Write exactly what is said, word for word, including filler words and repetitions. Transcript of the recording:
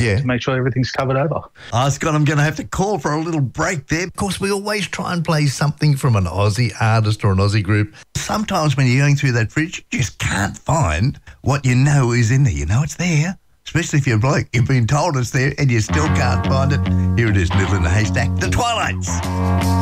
Yeah. to make sure everything's covered over. Oh, Scott, I'm going to have to call for a little break there. Of course, we always try and play something from an Aussie artist or an Aussie group. Sometimes when you're going through that fridge, you just can't find what you know is in there. You know it's there, especially if you're a bloke. You've been told it's there and you still can't find it. Here it is, Little in the Haystack, The Twilights.